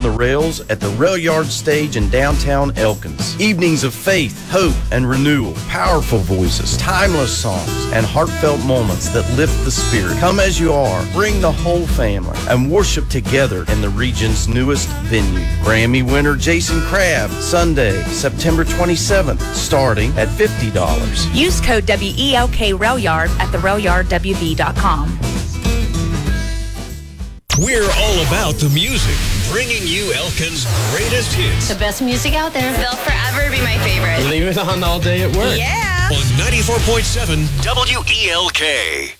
the rails at the Rail Yard Stage in downtown Elkins. Evenings of faith, hope, and renewal. Powerful voices, timeless songs, and heartfelt moments that lift the spirit. Come as you are, bring the whole family, and worship together in the region's newest venue. Grammy winner Jason Crabb, Sunday, September 27th, starting at $50. Use code WELK RailYard at therailyardwb.com. We're all about the music, bringing you Elkin's greatest hits. The best music out there. They'll forever be my favorite. Leave it on all day at work. Yeah. On 94.7 WELK.